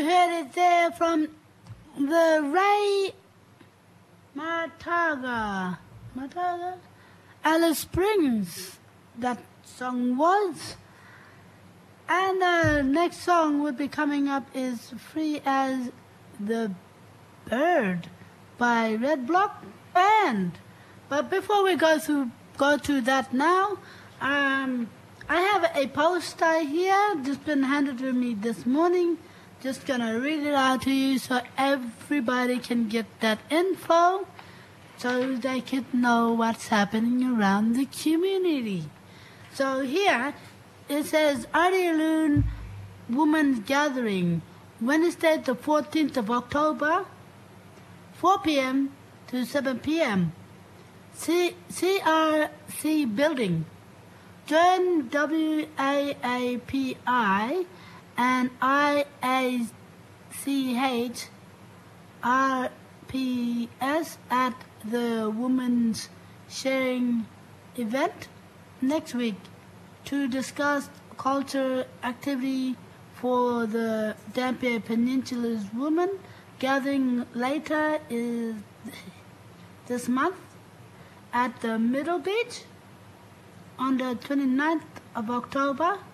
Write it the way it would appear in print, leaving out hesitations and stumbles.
heard it there from the Ray Mataga, Alice Springs, that song was. And the next song will be coming up is Free as the Bird by Red Block Band. But before we go to that now, I have a poster here just been handed to me this morning. Just gonna read it out to you so everybody can get that info so they can know what's happening around the community. So here it says Arilun Women's Gathering, Wednesday the 14th of October, 4 p.m. to 7 p.m. CRC Building. Join WAAPI and IACH RPS at the Women's Sharing event next week to discuss culture activity for the Dampier Peninsula's women. Gathering later is this month at the Middle Beach on the 29th of October.